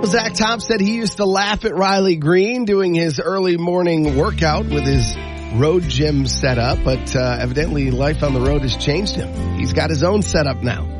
Well, Zach Top said he used to laugh at Riley Green doing his early morning workout with his road gym setup, but evidently life on the road has changed him. He's got his own setup now.